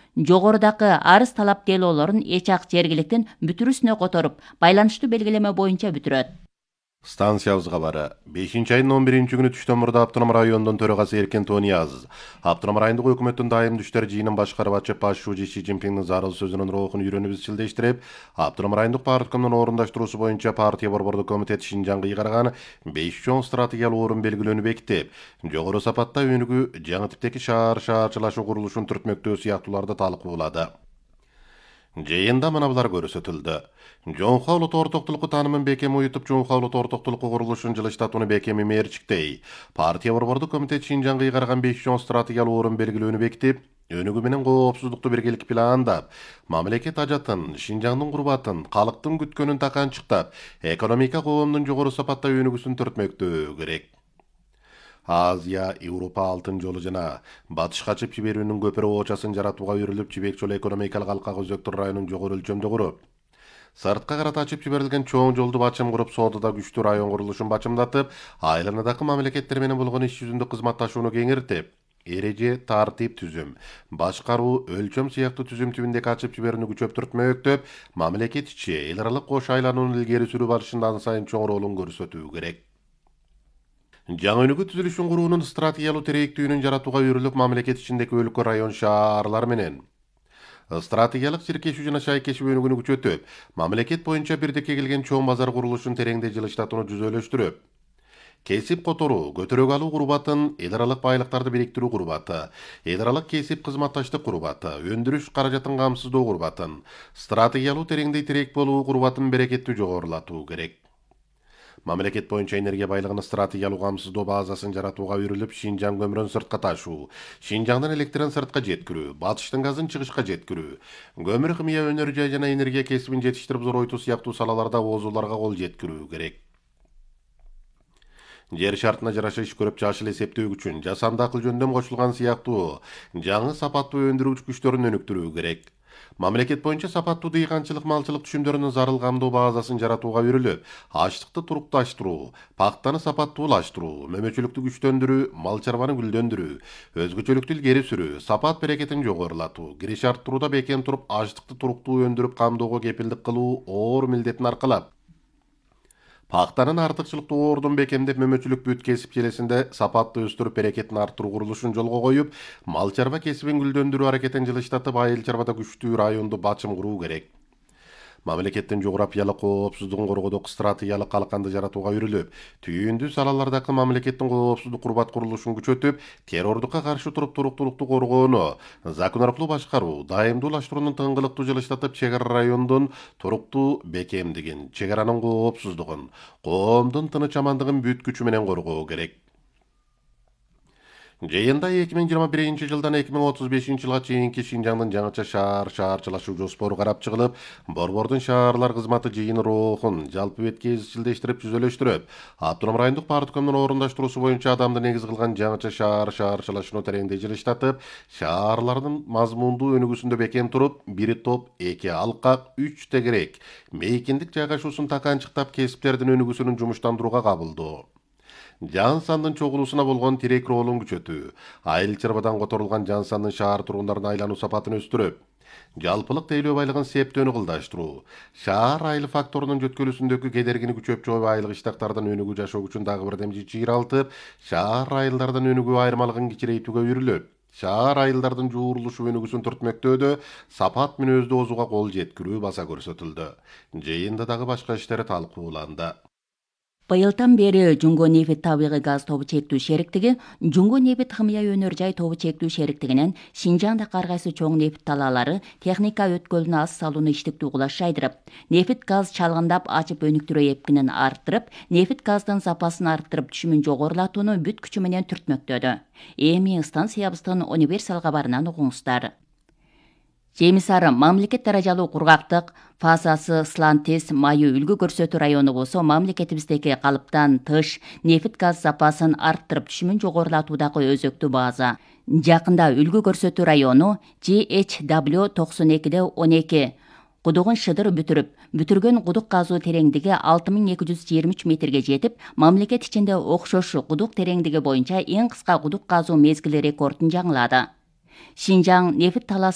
Жогорудагы арыз талап делоолорун эч ак жергиликтин бүтүрүсүнө которуп, байланыштуу белгилеме боюнча бүтүрөт. Станциябыз кабары. 5-айдын 11-күнү түштөн мурда Автоном районунун төрагасы Эркен Тониязов Автоном райондук өкмөттүн дайым иштер жыйынын башкарып атчып башчы Си Цзиньпиндин зарыл сөзүнүн рухун үйрөнүп изчилдештирип, Автоном райондук парткомдун орундаштыруусу боюнча партия борбордук комитет Шинжаңга ыйгарган 5 чоң стратегиялык орун белгилөөнү бекитип, жогору сапатта өнүгүү, жаңы типтеги шаарчылашуу курулушун түртмөктөө сыяктууларды талкуулады. Жыйында мына булар көрсөтүлдү. Жоңхо улут ортоктулуку таанымын бекеми уютуп, Жоңхо улут ортоктулуку курулушун жылыштатууну бекеми мерчиктей. Партия борбордук комитет Шинжаңга ыйгарган 5 чоң стратегиялык орун белгилөөнү бекитип, өнүгүү менен коопсуздукту биргелик пландап, мамлекет ажатын, Шинжаңдын курбатын, калктын күткөнүн таканчыктап, экономика коомдун жогору сапатта өнүгүүсүн түртмөктөө керек. Азия, Европа алтын жолу жана батыш качып жиберүүнүн көпүрө оочасын жаратууга үйрүлүп, Жибек жолу экономикалык алкак өзөктөр районун жогору өлчөмдө куруп, сыртка карата ачып жиберилген чоң жолду бачым куруп, соодада күчтүү район курулушун бачымдатып, айланадагы мамлекеттер менен болгон иш жүзүндө кызматташууну кеңиртип, эреже, тартип түзүм, башкаруу, өлчөм сыяктуу түзүм түбүндөгү ачып жиберүүнү күчөптүртмөктөп, мамлекет ичи эл аралык кош айланууну илгери сүрүү барышында ан сайын чоң ролун көрсөтүү керек. Жаңы өнүгүү түзүлүшүн куруунун стратегиялык терээктүүнүн жаратууга үйрүлүп, мамлекет ичиндеги өлкө, район, шаарлар менен стратегиялык чиркешүү жана шайкешүү өнүгүүнү күчөтүп, мамлекет боюнча бирдикке келген чоң базар курулушун тереңдей жылыштатууну жүзөлөштүрүп, кесип которуу, көтөрөк алуу курбатын, эл аралык байлыктарды бириктирүү курбаты, эл аралык кесип кызматташтык курбаты, өндүрүш каражатын камсыздоо курбатын, стратегиялуу тереңдей тирек болуу курбатын берекеттүү жогорулатуу керек. Мамлекет боюнча энергия байлыгынын стратегиялык камсыздоо базасын жаратууга үйрүлүп, Шинжаң көмүрүн сыртка ташуу, Шинжаңдан электрин сыртка жеткирүү, батыштын газын чыгышка жеткирүү, көмүр, химия өнөр жай жана энергия кесибин жетиштирип зоройтуу сыяктуу салаларда оозуларга кол жеткирүү керек. Жер шартына жараша иш көрүп, жашыл эсептөө үчүн жасанды акыл жөндөм кошулган сыяктуу жаңы сапаттуу өндүрүү күчтөрүн өнүктүрүү керек. Мамлекет боюнча сапаттуу дыйканчылык, малчылык түшүмдөрүнүн зарыл камдоо базасын жаратууга үйрүлүп, ачлыкты турукташтыруу, пактаны сапаттуулаштыруу, мөмөчүлүктү күчтөндүрүү, мал чарбаны гүлдөндүрүү, өзгөчөлүктү илгери сүрүү, сапат берекетин жогорулатуу, кириш арттырууда бекем туруп, ачлыкты туруктуу өндүрүп камдоого кепилдик кылуу оор милдетин аркалап, пактанын артыкчылыктуу ордун бекемдеп, мөмөчүлүк бүт кесип желесинде сапатты өстүрүп, берекетин арттыруу курулушун жолго коюп, мал чарба кесибин гүлдөндүрүү аракетин жылыштатып, айыл чарбада күчтүү районду бачым куруу керек. Мамлекеттин жографиялык коопсуздугун коргоодок стратегиялык калканды жаратууга үйрүлүп, түйүндүү салалардагы мамлекеттин коопсуздук курбат курулушун күчөтүп, террордукка каршы туруп, туруктуулукту коргоону, закон аркылуу башкаруу, дайымдуулаштыруунун тыңгылыктуу жылыштатып, чек ара райондун туруктуу бекемдигин, чек аранын коопсуздугун, коомдун тыныч амандыгын бүт күчү менен коргоо керек. Жыйында 2021-жылдан 2035-жылга чейинки Шинжаңдын жаңыча шаарчылашуу жоспору карап чыгылып, борбордун шаарлар кызматы жыйын рухун жалпы бетке изчилдештирип, жүзөлөштүрүп, Автоном райондук парткомдун орундаштыруусу боюнча адамды негиз кылган жаңыча шаарчылашууну тереңдей жылыштатып, шаарлардын мазмундуу өнүгүүсүндө бекем туруп, 1 топ, 2 алкак, 3 тегерек, мейкиндик жайгашуусун таканчыктап, кесиптердин өнүгүүсүнүн жумуштандырууга кабылдоо, жан сандын чогулуусуна болгон тирек ролун күчөтүү, айыл чарбадан которулган жан сандын шаар тургундарына айлануу сапатын өстүрүп, жалпылык тейлөө байлыгын септөөнү кылдаштыруу, шаар айыл факторунун жөткөлүүсүндөгү кедергини күчөп чойбой айыл кыштактардын өнүгүү жашоо күчүн дагы бир демчи чыйралтып, шаар айылдардын өнүгүү айырмалыгын кичирейтүүгө үйрүлүп, шаар айылдардын жуурулушу өнүгүүсүн түртмөктөөдө сапат мүнөздүү оозуга кол жеткирүү баса көрсөтүлдү. Жыйында дагы башка иштер талкууланды. Быйылдан бери Жуңго нефит табигый газ тобу чектүү шериктиги, Жуңго нефит химия өнөр жай тобу чектүү шериктигинен Шинжаңда ар кайсы чоң нефит талаалары техника өткөлүнө аз салууну иштиктүү кулаш жайдырып, нефит газ чалгындап ачып өнүктүрүү эпкинин арттырып, нефит газдын сапасын арттырып, түшүмүн жогорулатууну бүт күчү менен түртмөктөдү. Эми станциябыздын универсал кабарынан угуңуздар. Жемисары мамлекет даражалуу кургактык фазасы Слантис майы үлгү көрсөтүү району болсо, мамлекетибиздеги калыптан тыш нефит газ запасын арттырып, түшүмүн жогорулатуудагы өзөктүү база. Жакында үлгү көрсөтүү району GHW 92-12 кудугун шыдыр бүтүргөн кудук казуу тереңдиги 6223 метрге жетип, мамлекет ичинде окшош кудук тереңдиги боюнча эң кыска кудук казуу мезгили рекордун жаңылады. Шинжаң нефит талаасы